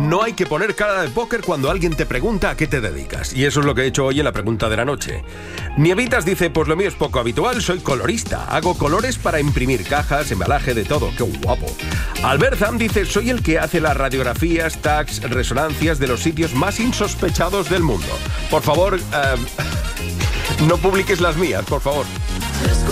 no hay que poner cara de póker cuando alguien te pregunta a qué te dedicas. Y eso es lo que he hecho hoy en la pregunta de la noche. Nievitas dice, pues lo mío es poco habitual, soy colorista. Hago colores para imprimir cajas, embalaje, de todo. ¡Qué guapo! Alberzam dice, soy el que hace las radiografías, tags, resonancias de los sitios más insospechados del mundo. Por favor, no publiques las mías, por favor.